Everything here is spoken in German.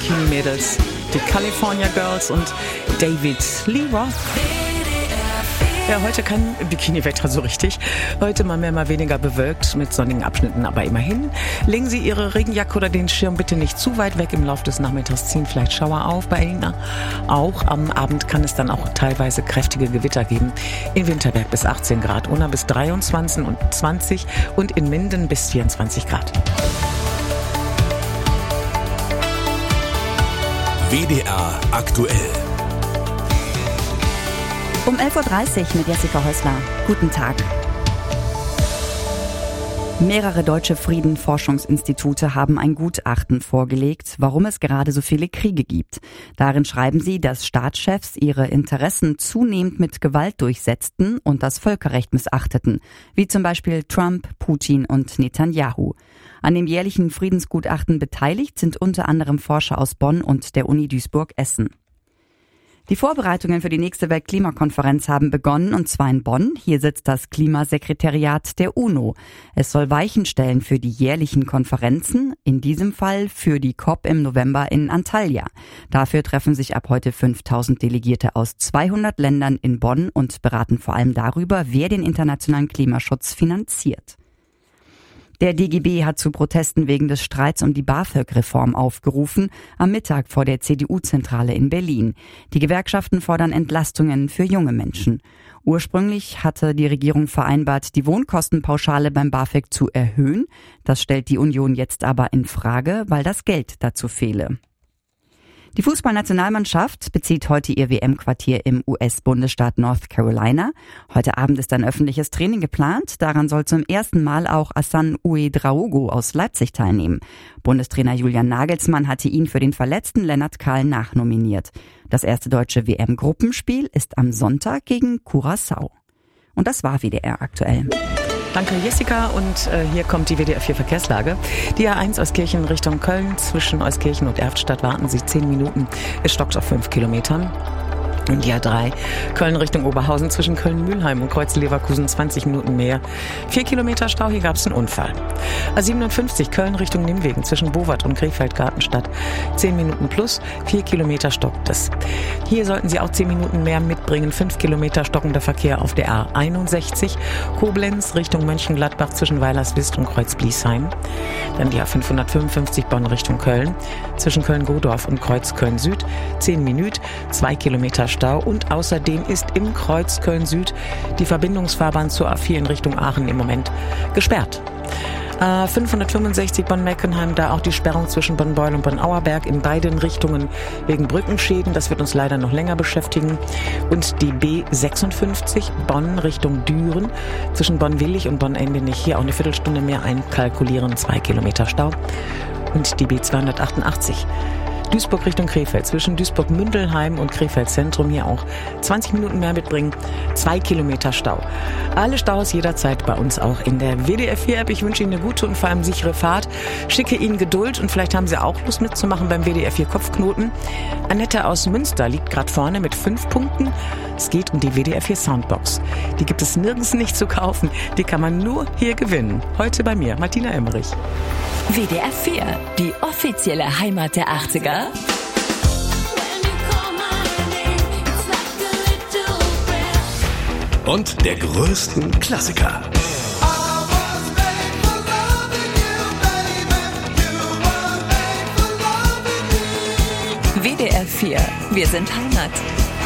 Bikini-Mädels, die California Girls und David Lee Roth. Ja, heute kein Bikini-Wetter so richtig. Heute mal mehr, mal weniger bewölkt mit sonnigen Abschnitten. Aber immerhin legen Sie Ihre Regenjacke oder den Schirm bitte nicht zu weit weg. Im Laufe des Nachmittags ziehen vielleicht Schauer auf bei Ihnen. Auch am Abend kann es dann auch teilweise kräftige Gewitter geben. In Winterberg bis 18 Grad, Unna bis 23 und 20 und in Minden bis 24 Grad. WDR aktuell. Um 11.30 Uhr mit Jessica Häusler. Guten Tag. Mehrere deutsche Friedenforschungsinstitute haben ein Gutachten vorgelegt, warum es gerade so viele Kriege gibt. Darin schreiben sie, dass Staatschefs ihre Interessen zunehmend mit Gewalt durchsetzten und das Völkerrecht missachteten, wie zum Beispiel Trump, Putin und Netanyahu. An dem jährlichen Friedensgutachten beteiligt sind unter anderem Forscher aus Bonn und der Uni Duisburg-Essen. Die Vorbereitungen für die nächste Weltklimakonferenz haben begonnen, und zwar in Bonn. Hier sitzt das Klimasekretariat der UNO. Es soll Weichen stellen für die jährlichen Konferenzen, in diesem Fall für die COP im November in Antalya. Dafür treffen sich ab heute 5000 Delegierte aus 200 Ländern in Bonn und beraten vor allem darüber, wer den internationalen Klimaschutz finanziert. Der DGB hat zu Protesten wegen des Streits um die BAföG-Reform aufgerufen, am Mittag vor der CDU-Zentrale in Berlin. Die Gewerkschaften fordern Entlastungen für junge Menschen. Ursprünglich hatte die Regierung vereinbart, die Wohnkostenpauschale beim BAföG zu erhöhen. Das stellt die Union jetzt aber in Frage, weil das Geld dazu fehle. Die Fußballnationalmannschaft bezieht heute ihr WM-Quartier im US-Bundesstaat North Carolina. Heute Abend ist ein öffentliches Training geplant. Daran soll zum ersten Mal auch Hassan Ouedraogo aus Leipzig teilnehmen. Bundestrainer Julian Nagelsmann hatte ihn für den verletzten Lennart Kahl nachnominiert. Das erste deutsche WM-Gruppenspiel ist am Sonntag gegen Curaçao. Und das war WDR aktuell. Danke, Jessica. Und hier kommt die WDR 4 Verkehrslage. Die A1 Euskirchen Richtung Köln. Zwischen Euskirchen und Erftstadt warten Sie 10 Minuten. Es stockt auf 5 Kilometern. Und die A3 Köln Richtung Oberhausen zwischen Köln-Mühlheim und Kreuz-Leverkusen 20 Minuten mehr. 4 Kilometer Stau, hier gab es einen Unfall. A57 Köln Richtung Nimwegen zwischen Bowart und Krefeld-Gartenstadt 10 Minuten plus, 4 Kilometer stockt es. Hier sollten Sie auch 10 Minuten mehr mitbringen. 5 Kilometer stockender Verkehr auf der A61 Koblenz Richtung Mönchengladbach zwischen Weilerswist und Kreuz-Bliesheim. Dann die A555 Bonn Richtung Köln zwischen Köln-Godorf und Kreuz-Köln-Süd 10 Minuten, 2 Kilometer Stau, und außerdem ist im Kreuz Köln-Süd die Verbindungsfahrbahn zur A4 in Richtung Aachen im Moment gesperrt. 565 Bonn-Meckenheim, da auch die Sperrung zwischen Bonn-Beul und Bonn-Auerberg in beiden Richtungen wegen Brückenschäden. Das wird uns leider noch länger beschäftigen. Und die B56 Bonn Richtung Düren zwischen Bonn-Willig und Bonn-Endenich, hier auch eine Viertelstunde mehr einkalkulieren, 2 Kilometer Stau. Und die B288 Duisburg Richtung Krefeld zwischen Duisburg-Mündelheim und Krefeld-Zentrum, hier auch 20 Minuten mehr mitbringen, 2 Kilometer Stau. Alle Staus jederzeit bei uns auch in der WDR 4-App. Ich wünsche Ihnen eine gute und vor allem sichere Fahrt. Schicke Ihnen Geduld und vielleicht haben Sie auch Lust mitzumachen beim WDR 4 Kopfknoten. Annette aus Münster liegt gerade vorne mit 5 Punkten. Es geht um die WDR 4 Soundbox. Die gibt es nirgends nicht zu kaufen. Die kann man nur hier gewinnen. Heute bei mir, Martina Emmerich. WDR 4, die offizielle Heimat der 80er. Und der größten Klassiker. WDR 4, wir sind Heimat.